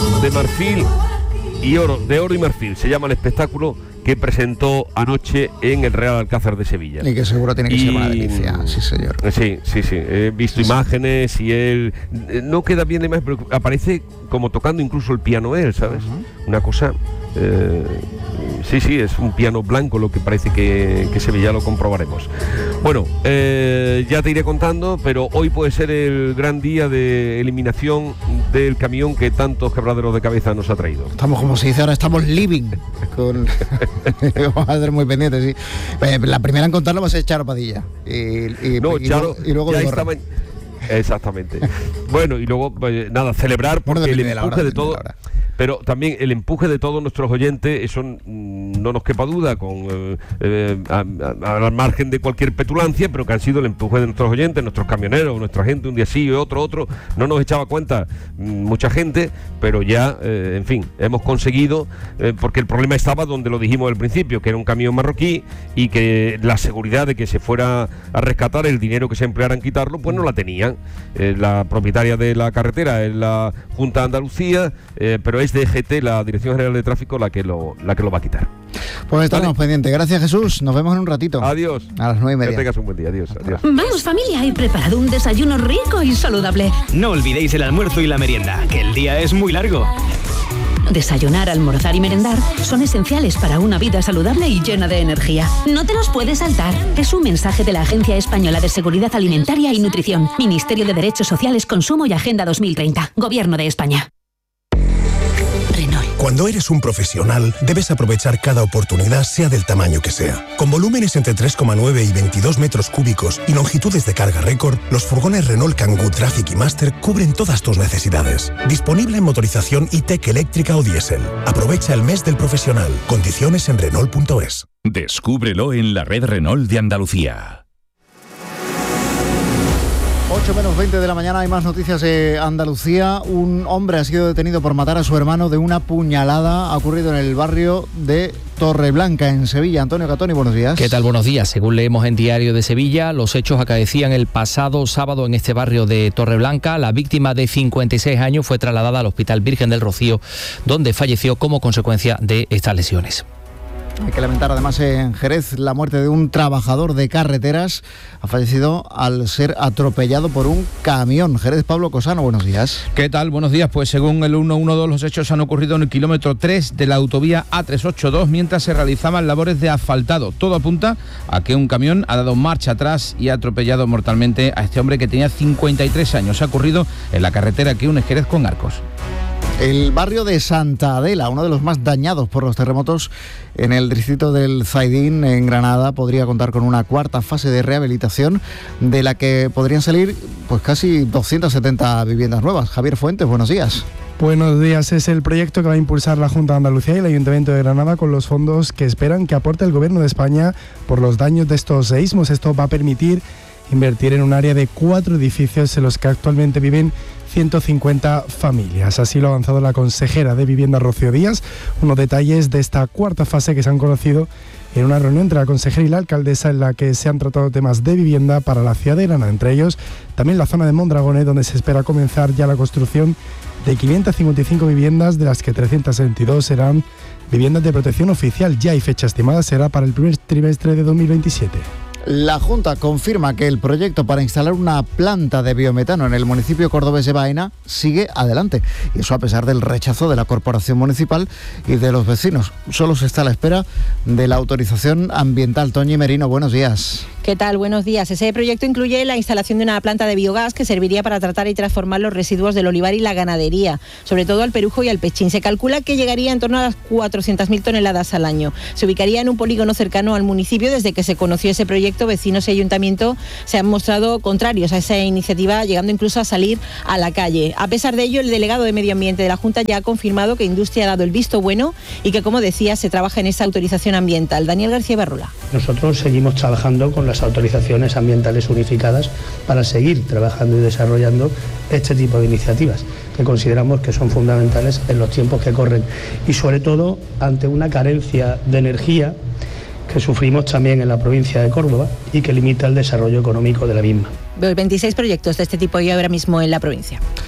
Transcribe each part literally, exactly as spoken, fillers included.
de marfil y oro, de oro y marfil, se llama el espectáculo que presentó anoche en el Real Alcázar de Sevilla. Y que seguro tiene que y, ser una delicia, sí señor. Sí, sí, sí, he visto sí, imágenes sí. y él no queda bien de imagen, pero aparece como tocando incluso el piano él, ¿sabes? Uh-huh. Una cosa... Eh, sí, sí, es un piano blanco lo que parece que, que Sevilla, lo comprobaremos. Bueno, eh, ya te iré contando, pero hoy puede ser el gran día de eliminación del camión que tantos quebraderos de cabeza nos ha traído. Estamos, como se dice ahora, estamos living con... Vamos a ser muy pendientes, sí. Eh, la primera en contarlo va a ser Charo Padilla. Y, y, no, y, Charo, y luego... Ya estaba en... Exactamente. Bueno, y luego, pues, nada, celebrar porque el empuje de todo... Pero también el empuje de todos nuestros oyentes, eso no nos quepa duda, con eh, eh, a, a, al margen de cualquier petulancia, pero que han sido el empuje de nuestros oyentes, nuestros camioneros, nuestra gente, un día sí y otro, otro, no nos echaba cuenta mucha gente, pero ya, eh, en fin, hemos conseguido, eh, porque el problema estaba donde lo dijimos al principio, que era un camión marroquí y que la seguridad de que se fuera a rescatar el dinero que se empleara en quitarlo, pues no la tenían. Eh, la propietaria de la carretera es la Junta de Andalucía, eh, pero es D G T, la Dirección General de Tráfico, la que lo, la que lo va a quitar. Pues estamos ¿Vale? pendientes. Gracias, Jesús. Nos vemos en un ratito. Adiós. A las nueve y media. Que tengas un buen día. Adiós. Adiós. Vamos, familia, he preparado un desayuno rico y saludable. No olvidéis el almuerzo y la merienda, que el día es muy largo. Desayunar, almorzar y merendar son esenciales para una vida saludable y llena de energía. No te los puedes saltar. Es un mensaje de la Agencia Española de Seguridad Alimentaria y Nutrición, Ministerio de Derechos Sociales, Consumo y Agenda dos mil treinta, Gobierno de España. Cuando eres un profesional, debes aprovechar cada oportunidad, sea del tamaño que sea. Con volúmenes entre tres coma nueve y veintidós metros cúbicos y longitudes de carga récord, los furgones Renault Kangoo Traffic y Master cubren todas tus necesidades. Disponible en motorización E-Tech eléctrica o diésel. Aprovecha el mes del profesional. Condiciones en Renault punto es. Descúbrelo en la red Renault de Andalucía. ocho menos veinte de la mañana, hay más noticias de Andalucía. Un hombre ha sido detenido por matar a su hermano de una puñalada. Ha ocurrido en el barrio de Torreblanca, en Sevilla. Antonio Catoni, buenos días. ¿Qué tal? Buenos días. Según leemos en Diario de Sevilla, los hechos acaecían el pasado sábado en este barrio de Torreblanca. La víctima, de cincuenta y seis años, fue trasladada al Hospital Virgen del Rocío, donde falleció como consecuencia de estas lesiones. Hay que lamentar además en Jerez la muerte de un trabajador de carreteras. Ha fallecido al ser atropellado por un camión. Jerez, Pablo Cosano, buenos días. ¿Qué tal? Buenos días. Pues según el ciento doce, los hechos han ocurrido en el kilómetro tres de la autovía A trescientos ochenta y dos mientras se realizaban labores de asfaltado. Todo apunta a que un camión ha dado marcha atrás y ha atropellado mortalmente a este hombre que tenía cincuenta y tres años. Ha ocurrido en la carretera que une Jerez con Arcos. El barrio de Santa Adela, uno de los más dañados por los terremotos en el distrito del Zaidín, en Granada, podría contar con una cuarta fase de rehabilitación, de la que podrían salir pues casi doscientas setenta viviendas nuevas. Javier Fuentes, buenos días. Buenos días. Es el proyecto que va a impulsar la Junta de Andalucía y el Ayuntamiento de Granada con los fondos que esperan que aporte el Gobierno de España por los daños de estos seísmos. Esto va a permitir invertir en un área de cuatro edificios en los que actualmente viven ciento cincuenta familias. Así lo ha avanzado la consejera de Vivienda, Rocío Díaz. Unos detalles de esta cuarta fase que se han conocido en una reunión entre la consejera y la alcaldesa, en la que se han tratado temas de vivienda para la ciudad de Granada, entre ellos también la zona de Mondragone, donde se espera comenzar ya la construcción de quinientas cincuenta y cinco viviendas, de las que trescientas veintidós serán viviendas de protección oficial. Ya hay fecha estimada, será para el primer trimestre de dos mil veintisiete. La Junta confirma que el proyecto para instalar una planta de biometano en el municipio cordobés de Baena sigue adelante. Y eso a pesar del rechazo de la Corporación Municipal y de los vecinos. Solo se está a la espera de la autorización ambiental. Toñi Merino, buenos días. ¿Qué tal? Buenos días. Ese proyecto incluye la instalación de una planta de biogás que serviría para tratar y transformar los residuos del olivar y la ganadería, sobre todo al perujo y al pechín. Se calcula que llegaría en torno a las cuatrocientas mil toneladas al año. Se ubicaría en un polígono cercano al municipio. Desde que se conoció ese proyecto, vecinos y ayuntamiento se han mostrado contrarios a esa iniciativa, llegando incluso a salir a la calle. A pesar de ello, el delegado de Medio Ambiente de la Junta ya ha confirmado que Industria ha dado el visto bueno y que, como decía, se trabaja en esa autorización ambiental. Daniel García Barrola. Nosotros seguimos trabajando con las autorizaciones ambientales unificadas para seguir trabajando y desarrollando este tipo de iniciativas que consideramos que son fundamentales en los tiempos que corren y sobre todo ante una carencia de energía que sufrimos también en la provincia de Córdoba y que limita el desarrollo económico de la misma. veintiséis proyectos de este tipo hay ahora mismo en la provincia.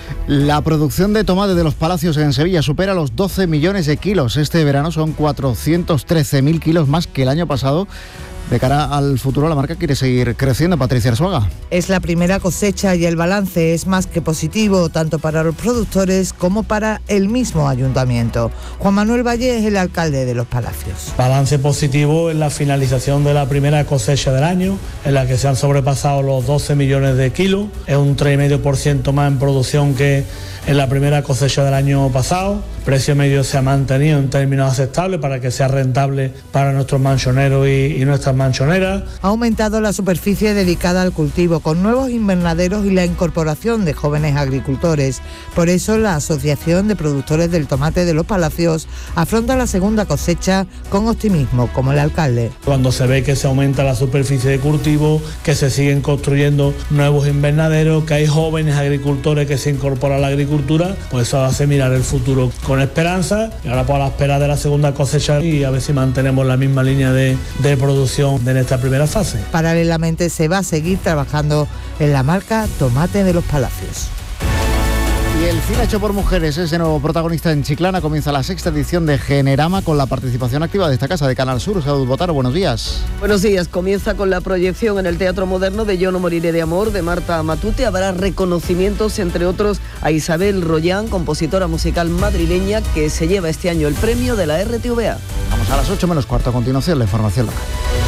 La producción de tomate de los Palacios en Sevilla supera los doce millones de kilos. Este verano son cuatrocientos trece mil kilos más que el año pasado. De cara al futuro, la marca quiere seguir creciendo. Patricia Arzuaga. Es la primera cosecha y el balance es más que positivo, tanto para los productores como para el mismo ayuntamiento. Juan Manuel Valle es el alcalde de Los Palacios. Balance positivo en la finalización de la primera cosecha del año, en la que se han sobrepasado los doce millones de kilos. Es un tres coma cinco por ciento más en producción que en la primera cosecha del año pasado. El precio medio se ha mantenido en términos aceptables para que sea rentable para nuestros manchoneros y, y nuestras manchoneras. Ha aumentado la superficie dedicada al cultivo con nuevos invernaderos y la incorporación de jóvenes agricultores. Por eso la Asociación de Productores del Tomate de Los Palacios afronta la segunda cosecha con optimismo, como el alcalde. Cuando se ve que se aumenta la superficie de cultivo, que se siguen construyendo nuevos invernaderos, que hay jóvenes agricultores que se incorporan a la agricultura, pues eso hace mirar el futuro con esperanza. Y ahora pues a la espera de la segunda cosecha y a ver si mantenemos la misma línea de, de producción de esta primera fase. Paralelamente se va a seguir trabajando en la marca Tomate de Los Palacios. Y el cine hecho por mujeres es de nuevo protagonista en Chiclana. Comienza la sexta edición de Generama con la participación activa de esta casa de Canal Sur. Salud Botaro, buenos días. Buenos días. Comienza con la proyección en el Teatro Moderno de Yo no moriré de amor, de Marta Matute. Habrá reconocimientos, entre otros, a Isabel Royán, compositora musical madrileña, que se lleva este año el premio de la R T V A. Vamos a las ocho menos cuarto. A continuación, la información local.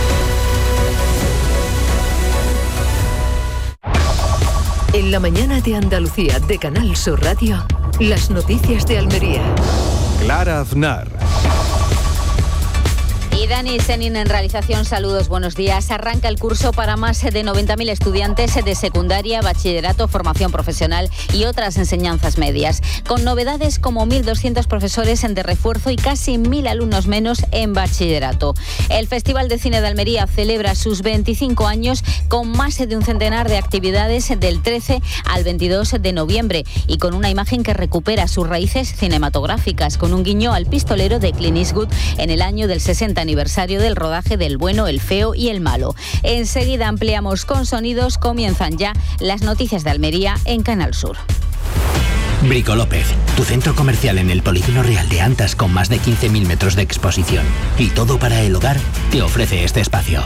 En la mañana de Andalucía de Canal Sur Radio, las noticias de Almería. Clara Aznar. Y Dani Senin en realización, saludos, buenos días. Arranca el curso para más de noventa mil estudiantes de secundaria, bachillerato, formación profesional y otras enseñanzas medias. Con novedades como mil doscientos profesores de refuerzo y casi mil alumnos menos en bachillerato. El Festival de Cine de Almería celebra sus veinticinco años con más de un centenar de actividades del trece al veintidós de noviembre y con una imagen que recupera sus raíces cinematográficas, con un guiño al pistolero de Clint Eastwood en el año del sesenta aniversario del rodaje del Bueno, el Feo y el Malo. Enseguida ampliamos con sonidos, comienzan ya las noticias de Almería en Canal Sur. Brico López, tu centro comercial en el Polígono Real de Antas con más de quince mil metros de exposición. Y todo para el hogar te ofrece este espacio.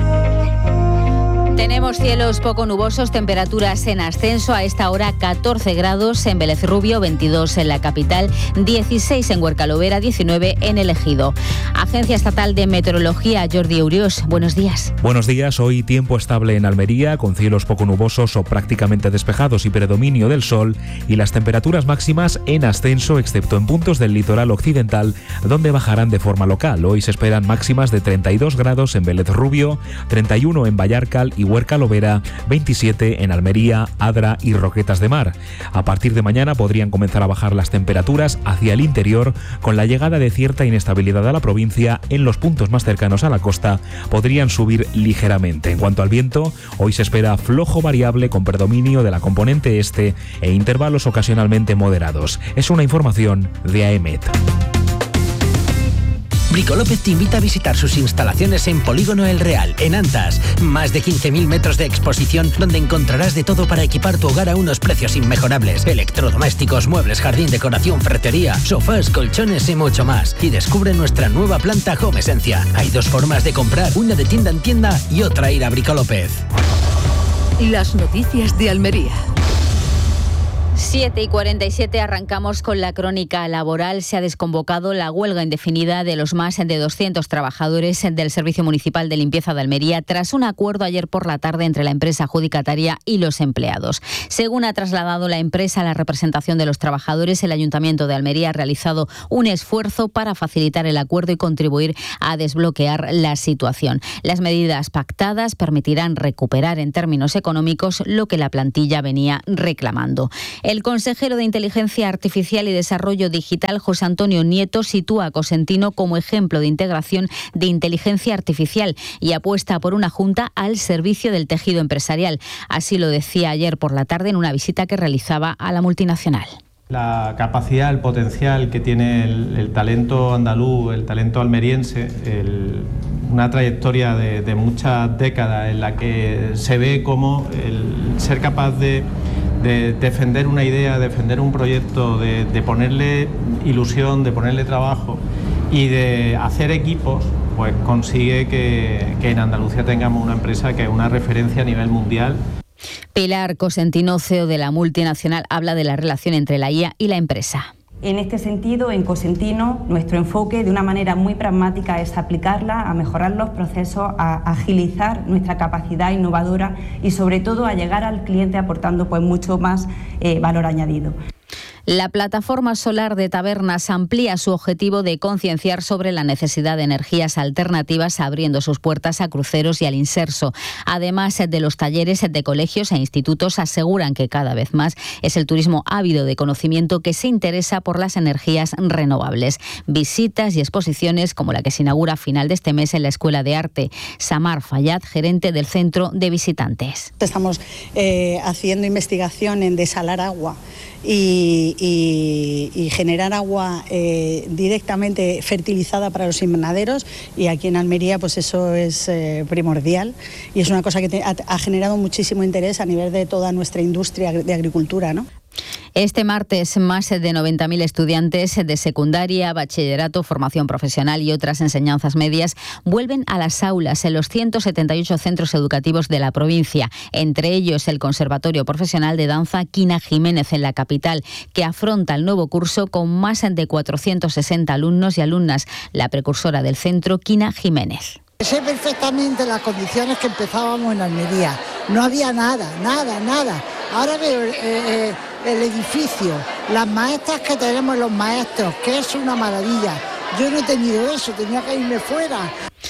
Tenemos cielos poco nubosos, temperaturas en ascenso, a esta hora catorce grados en Vélez Rubio, veintidós en la capital, dieciséis en Huercalovera, diecinueve en El Ejido. Agencia Estatal de Meteorología, Jordi Euriós, buenos días. Buenos días, hoy tiempo estable en Almería, con cielos poco nubosos o prácticamente despejados y predominio del sol, y las temperaturas máximas en ascenso, excepto en puntos del litoral occidental, donde bajarán de forma local. Hoy se esperan máximas de treinta y dos grados en Vélez Rubio, treinta y uno en Vallarcal y Huercalovera, veintisiete en Almería, Adra y Roquetas de Mar. A partir de mañana podrían comenzar a bajar las temperaturas hacia el interior, con la llegada de cierta inestabilidad a la provincia. En los puntos más cercanos a la costa podrían subir ligeramente. En cuanto al viento, hoy se espera flojo variable con predominio de la componente este e intervalos ocasionalmente moderados. Es una información de AEMET. Brico López te invita a visitar sus instalaciones en Polígono El Real, en Antas. Más de quince mil metros de exposición donde encontrarás de todo para equipar tu hogar a unos precios inmejorables. Electrodomésticos, muebles, jardín, decoración, ferretería, sofás, colchones y mucho más. Y descubre nuestra nueva planta Home Esencia. Hay dos formas de comprar, una de tienda en tienda y otra ir a Brico López. Las noticias de Almería. siete y cuarenta y siete, arrancamos con la crónica laboral. Se ha desconvocado la huelga indefinida de los más de doscientos trabajadores del Servicio Municipal de Limpieza de Almería tras un acuerdo ayer por la tarde entre la empresa adjudicataria y los empleados. Según ha trasladado la empresa a la representación de los trabajadores, el Ayuntamiento de Almería ha realizado un esfuerzo para facilitar el acuerdo y contribuir a desbloquear la situación. Las medidas pactadas permitirán recuperar en términos económicos lo que la plantilla venía reclamando. El consejero de Inteligencia Artificial y Desarrollo Digital, José Antonio Nieto, sitúa a Cosentino como ejemplo de integración de inteligencia artificial y apuesta por una junta al servicio del tejido empresarial. Así lo decía ayer por la tarde en una visita que realizaba a la multinacional. La capacidad, el potencial que tiene el, el talento andaluz, el talento almeriense, el, una trayectoria de, de muchas décadas en la que se ve como el ser capaz de de defender una idea, defender un proyecto, de, de ponerle ilusión, de ponerle trabajo y de hacer equipos, pues consigue que, que en Andalucía tengamos una empresa que es una referencia a nivel mundial. Pilar Cosentino, C E O de la multinacional, habla de la relación entre la I A y la empresa. En este sentido, en Cosentino, nuestro enfoque de una manera muy pragmática es aplicarla a mejorar los procesos, a agilizar nuestra capacidad innovadora y sobre todo a llegar al cliente aportando pues mucho más eh, valor añadido. La plataforma solar de Tabernas amplía su objetivo de concienciar sobre la necesidad de energías alternativas, abriendo sus puertas a cruceros y al inserso. Además de los talleres de colegios e institutos, aseguran que cada vez más es el turismo ávido de conocimiento que se interesa por las energías renovables. Visitas y exposiciones como la que se inaugura a final de este mes en la Escuela de Arte. Samar Fayad, gerente del Centro de Visitantes. Estamos eh, haciendo investigación en desalar agua Y, y, y generar agua eh, directamente fertilizada para los invernaderos, y aquí en Almería pues eso es eh, primordial y es una cosa que te, ha, ha generado muchísimo interés a nivel de toda nuestra industria de agricultura, ¿no? Este martes, más de noventa mil estudiantes de secundaria, bachillerato, formación profesional y otras enseñanzas medias vuelven a las aulas en los ciento setenta y ocho centros educativos de la provincia, entre ellos el Conservatorio Profesional de Danza Quina Jiménez en la capital, que afronta el nuevo curso con más de cuatrocientos sesenta alumnos y alumnas. La precursora del centro, Quina Jiménez. Sé perfectamente las condiciones que empezábamos en Almería. No había nada, nada, nada. Ahora veo eh, eh, el edificio, las maestras que tenemos, los maestros, que es una maravilla. Yo no he tenido eso, tenía que irme fuera.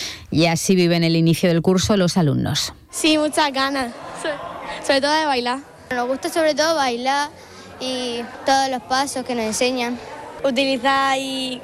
Y así viven el inicio del curso los alumnos. Sí, muchas ganas, sobre todo de bailar. Nos gusta sobre todo bailar y todos los pasos que nos enseñan. Utilizar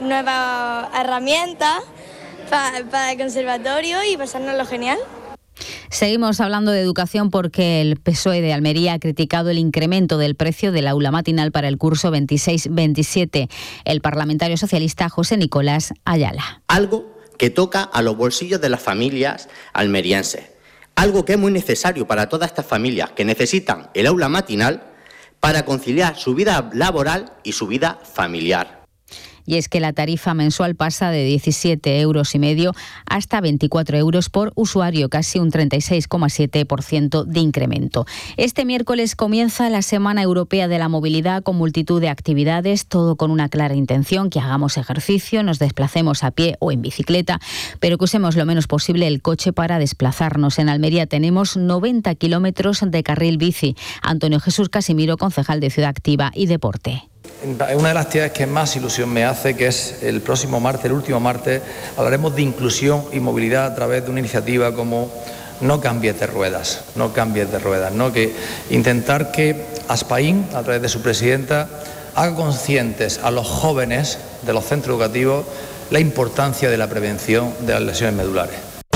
nuevas herramientas para, para el conservatorio y pasárnoslo genial. Seguimos hablando de educación porque el P S O E de Almería ha criticado el incremento del precio del aula matinal para el curso veintiséis veintisiete. El parlamentario socialista José Nicolás Ayala. Algo que toca a los bolsillos de las familias almerienses. Algo que es muy necesario para todas estas familias que necesitan el aula matinal para conciliar su vida laboral y su vida familiar. Y es que la tarifa mensual pasa de diecisiete euros y medio hasta veinticuatro euros por usuario, casi un treinta y seis coma siete por ciento de incremento. Este miércoles comienza la Semana Europea de la Movilidad con multitud de actividades, todo con una clara intención: que hagamos ejercicio, nos desplacemos a pie o en bicicleta, pero que usemos lo menos posible el coche para desplazarnos. En Almería tenemos noventa kilómetros de carril bici. Antonio Jesús Casimiro, concejal de Ciudad Activa y Deporte. Una de las actividades que más ilusión me hace, que es el próximo martes, el último martes, hablaremos de inclusión y movilidad a través de una iniciativa como No cambies de ruedas, no cambies de ruedas, ¿no? Que intentar que Aspaín, a través de su presidenta, haga conscientes a los jóvenes de los centros educativos la importancia de la prevención de las lesiones medulares.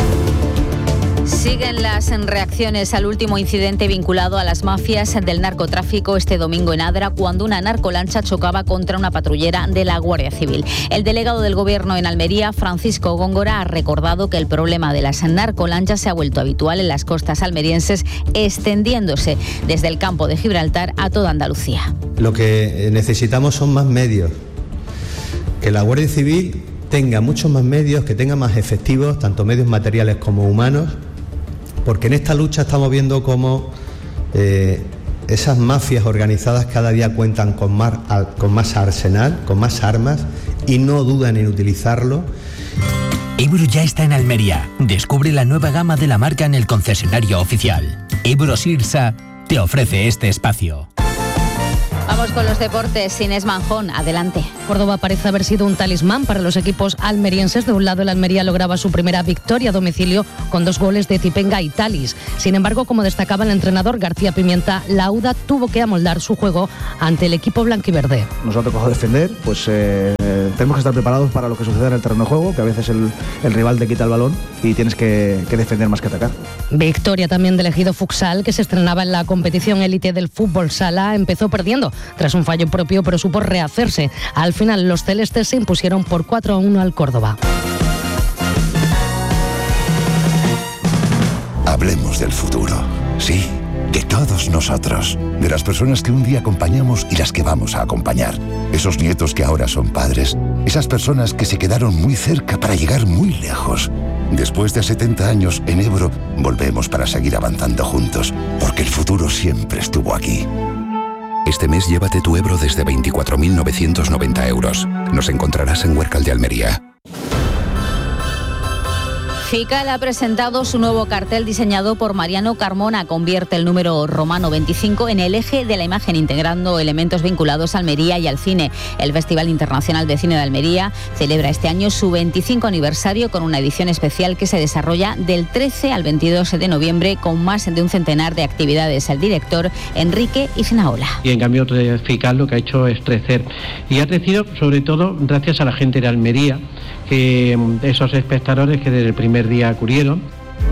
Siguen las reacciones al último incidente vinculado a las mafias del narcotráfico este domingo en Adra, cuando una narcolancha chocaba contra una patrullera de la Guardia Civil. El delegado del Gobierno en Almería, Francisco Góngora, ha recordado que el problema de las narcolanchas se ha vuelto habitual en las costas almerienses, extendiéndose desde el campo de Gibraltar a toda Andalucía. Lo que necesitamos son más medios, que la Guardia Civil tenga muchos más medios, que tenga más efectivos, tanto medios materiales como humanos, porque en esta lucha estamos viendo cómo eh, esas mafias organizadas cada día cuentan con más, con más arsenal, con más armas, y no dudan en utilizarlo. Ebro ya está en Almería. Descubre la nueva gama de la marca en el concesionario oficial. Ebro Sirsa te ofrece este espacio. Vamos con los deportes. Inés Manjón, adelante. Córdoba parece haber sido un talismán para los equipos almerienses. De un lado, el Almería lograba su primera victoria a domicilio con dos goles de Zipenga y Talis. Sin embargo, como destacaba el entrenador García Pimienta, la AUDA tuvo que amoldar su juego ante el equipo blanquiverde. Nos ha tocado defender, pues eh, tenemos que estar preparados para lo que suceda en el terreno de juego, que a veces el, el rival te quita el balón y tienes que, que defender más que atacar. Victoria también del Ejido Futsal, que se estrenaba en la competición élite del fútbol sala. Empezó perdiendo tras un fallo propio, pero supo rehacerse. Al final, los celestes se impusieron por cuatro a uno al Córdoba. Hablemos del futuro. Sí, de todos nosotros, de las personas que un día acompañamos y las que vamos a acompañar, esos nietos que ahora son padres, esas personas que se quedaron muy cerca para llegar muy lejos. Después de setenta años en Ebro, volvemos para seguir avanzando juntos, porque el futuro siempre estuvo aquí. Este mes llévate tu Ebro desde veinticuatro mil novecientos noventa euros. Nos encontrarás en Huércal de Almería. FICAL ha presentado su nuevo cartel diseñado por Mariano Carmona. Convierte el número romano veinticinco en el eje de la imagen, integrando elementos vinculados a Almería y al cine. El Festival Internacional de Cine de Almería celebra este año su veinticinco aniversario con una edición especial que se desarrolla del trece al veintidós de noviembre con más de un centenar de actividades. El director Enrique Ifnaola. Y en cambio FICAL lo que ha hecho es crecer. Y ha crecido sobre todo gracias a la gente de Almería, que esos espectadores que desde el primer día acudieron.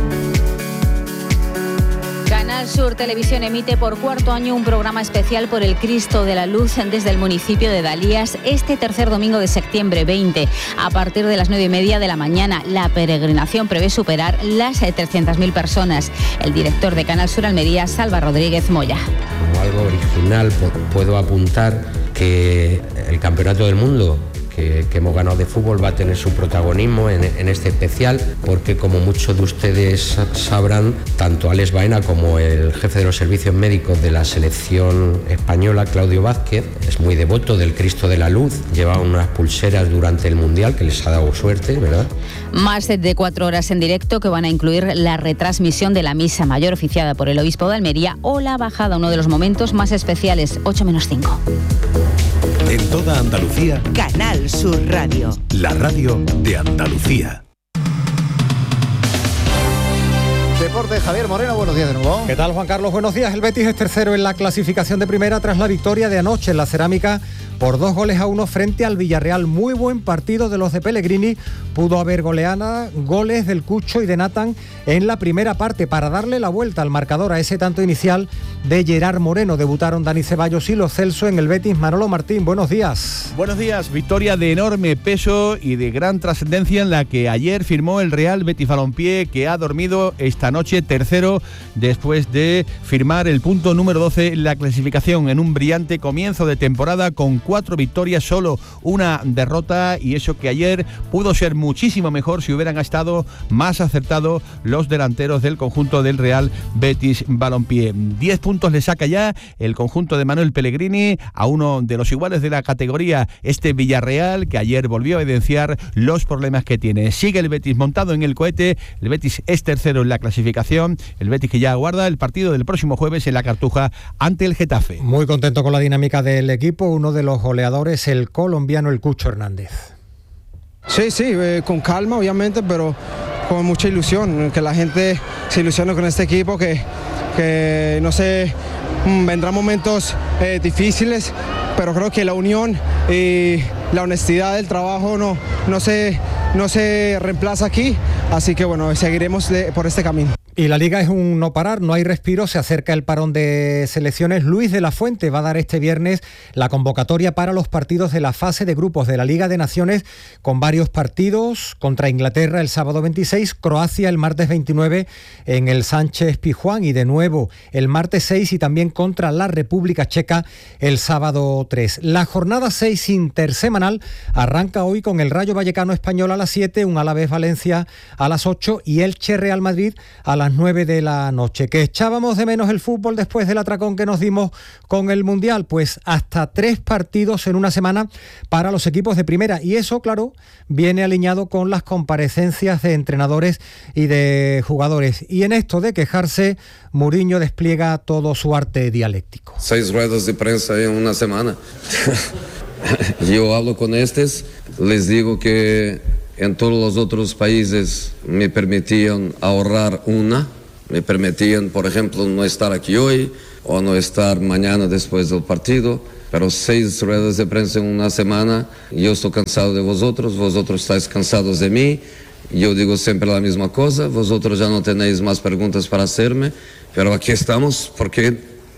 Canal Sur Televisión emite por cuarto año un programa especial por el Cristo de la Luz desde el municipio de Dalías este tercer domingo de septiembre veinte a partir de las nueve y media de la mañana. La peregrinación prevé superar las trescientas mil personas. El director de Canal Sur Almería, Salva Rodríguez Moya. Como algo original puedo apuntar que el Campeonato del Mundo Que, que hemos ganado de fútbol va a tener su protagonismo en, en este especial, porque como muchos de ustedes sabrán, tanto Alex Baena como el jefe de los servicios médicos de la selección española, Claudio Vázquez, es muy devoto del Cristo de la Luz, lleva unas pulseras durante el Mundial que les ha dado suerte, ¿verdad? Más de cuatro horas en directo que van a incluir la retransmisión de la misa mayor oficiada por el obispo de Almería o la bajada, uno de los momentos más especiales, ocho menos cinco. En toda Andalucía, Canal Sur Radio. La radio de Andalucía. Deporte, Javier Moreno, buenos días de nuevo. ¿Qué tal, Juan Carlos? Buenos días. El Betis es tercero en la clasificación de primera tras la victoria de anoche en la Cerámica por dos goles a uno frente al Villarreal. Muy buen partido de los de Pellegrini. Pudo haber goleada, goles del Cucho y de Nathan en la primera parte para darle la vuelta al marcador a ese tanto inicial de Gerard Moreno. Debutaron Dani Ceballos y Lo Celso en el Betis. Manolo Martín, buenos días. Buenos días. Victoria de enorme peso y de gran trascendencia en la que ayer firmó el Real Betis Balompié, que ha dormido esta noche tercero después de firmar el punto número doce en la clasificación en un brillante comienzo de temporada con cuatro victorias, solo una derrota, y eso que ayer pudo ser muchísimo mejor si hubieran estado más acertados los delanteros del conjunto del Real Betis Balompié. Diez puntos le saca ya el conjunto de Manuel Pellegrini a uno de los iguales de la categoría, este Villarreal, que ayer volvió a evidenciar los problemas que tiene. Sigue el Betis montado en el cohete, el Betis es tercero en la clasificación, el Betis que ya aguarda el partido del próximo jueves en la Cartuja ante el Getafe. Muy contento con la dinámica del equipo, uno de los goleadores, el colombiano, el Cucho Hernández. Sí, sí, eh, con calma obviamente, pero con mucha ilusión, que la gente se ilusione con este equipo, que, que no sé, vendrán momentos eh, difíciles, pero creo que la unión y la honestidad del trabajo no, no, se, no se reemplaza aquí, así que bueno, seguiremos de, por este camino. Y la Liga es un no parar, no hay respiro, se acerca el parón de selecciones. Luis de la Fuente va a dar este viernes la convocatoria para los partidos de la fase de grupos de la Liga de Naciones, con varios partidos: contra Inglaterra el sábado veintiséis, Croacia el martes veintinueve en el Sánchez Pizjuán, y de nuevo el martes seis, y también contra la República Checa el sábado tres. La jornada seis intersemanal arranca hoy con el Rayo Vallecano Español a las siete, un Alavés Valencia a las ocho y Elche Real Madrid a las nueve de la noche. ¿Que echábamos de menos el fútbol después del atracón que nos dimos con el Mundial? Pues hasta tres partidos en una semana para los equipos de primera, y eso, claro, viene alineado con las comparecencias de entrenadores y de jugadores. Y en esto de quejarse, Mourinho despliega todo su arte dialéctico. Seis ruedas de prensa en una semana. Yo hablo con estos, les digo que en todos los otros países me permitían ahorrar una, me permitían, por ejemplo, no estar aquí hoy o no estar mañana después del partido, pero seis ruedas de prensa en una semana, yo estoy cansado de vosotros, vosotros estáis cansados de mí, yo digo siempre la misma cosa, vosotros ya no tenéis más preguntas para hacerme, pero aquí estamos porque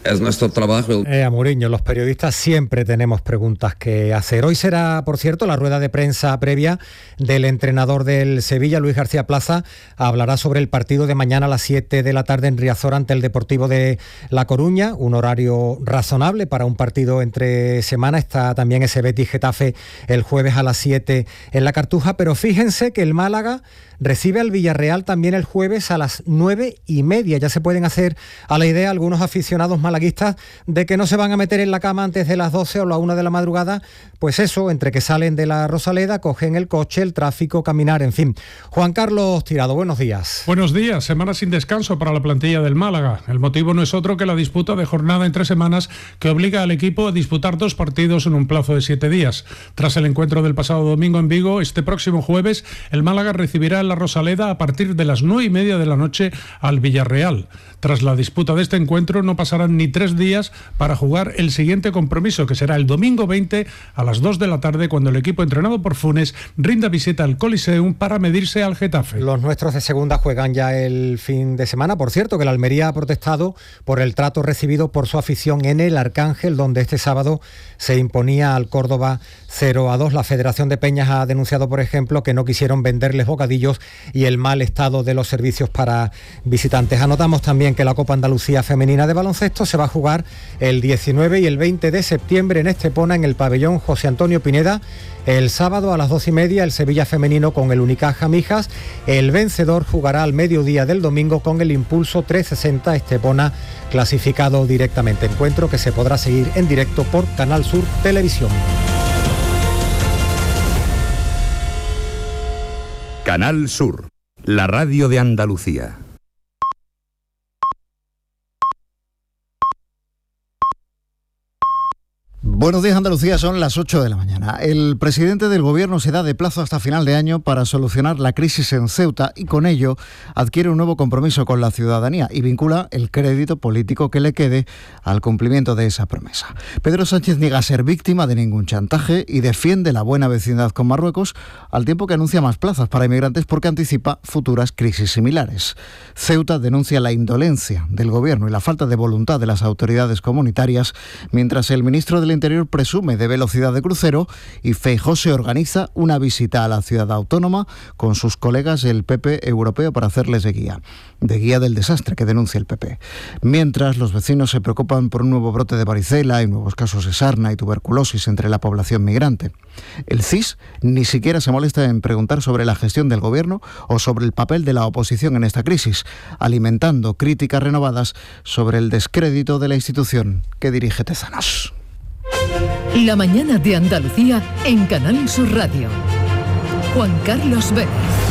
es nuestro trabajo. Eh, a Mourinho, los periodistas siempre tenemos preguntas que hacer. Hoy será, por cierto, la rueda de prensa previa del entrenador del Sevilla, Luis García Plaza. Hablará sobre el partido de mañana a las siete de la tarde en Riazor ante el Deportivo de La Coruña, un horario razonable para un partido entre semana. Está también ese Betis Getafe el jueves a las siete en la Cartuja, pero fíjense que el Málaga recibe al Villarreal también el jueves a las nueve y media. Ya se pueden hacer a la idea algunos aficionados malaguistas de que no se van a meter en la cama antes de las doce o la una de la madrugada. Pues eso, entre que salen de la Rosaleda, cogen el coche, el tráfico, caminar, en fin. Juan Carlos Tirado, buenos días. Buenos días. Semana sin descanso para la plantilla del Málaga. El motivo no es otro que la disputa de jornada en tres semanas que obliga al equipo a disputar dos partidos en un plazo de siete días. Tras el encuentro del pasado domingo en Vigo, este próximo jueves el Málaga recibirá en la Rosaleda a partir de las nueve y media de la noche al Villarreal. Tras la disputa de este encuentro no pasarán ni tres días para jugar el siguiente compromiso, que será el domingo veinte a las dos de la tarde, cuando el equipo entrenado por Funes rinda visita al Coliseum para medirse al Getafe. Los nuestros de segunda juegan ya el fin de semana. Por cierto, que la Almería ha protestado por el trato recibido por su afición en el Arcángel, donde este sábado se imponía al Córdoba cero a dos. La Federación de Peñas ha denunciado, por ejemplo, que no quisieron venderles bocadillos y el mal estado de los servicios para visitantes. Anotamos también que la Copa Andalucía Femenina de Baloncesto se va a jugar el diecinueve y el veinte de septiembre en Estepona, en el pabellón José Antonio Pineda. El sábado a las doce y media el Sevilla femenino con el Unicaja Mijas. El vencedor jugará al mediodía del domingo con el Impulso trescientos sesenta Estepona, clasificado directamente. Encuentro que se podrá seguir en directo por Canal Sur Televisión. Canal Sur, la radio de Andalucía. Buenos días, Andalucía, son las ocho de la mañana. El presidente del Gobierno se da de plazo hasta final de año para solucionar la crisis en Ceuta y con ello adquiere un nuevo compromiso con la ciudadanía y vincula el crédito político que le quede al cumplimiento de esa promesa. Pedro Sánchez niega ser víctima de ningún chantaje y defiende la buena vecindad con Marruecos, al tiempo que anuncia más plazas para inmigrantes porque anticipa futuras crisis similares. Ceuta denuncia la indolencia del Gobierno y la falta de voluntad de las autoridades comunitarias, mientras el ministro del Interior presume de velocidad de crucero y Feijóo se organiza una visita a la ciudad autónoma con sus colegas del P P europeo para hacerles de guía, de guía del desastre que denuncia el P P. Mientras, los vecinos se preocupan por un nuevo brote de varicela y nuevos casos de sarna y tuberculosis entre la población migrante. El C I S ni siquiera se molesta en preguntar sobre la gestión del Gobierno o sobre el papel de la oposición en esta crisis, alimentando críticas renovadas sobre el descrédito de la institución que dirige Tezanos. La mañana de Andalucía en Canal Sur Radio. Juan Carlos Vélez.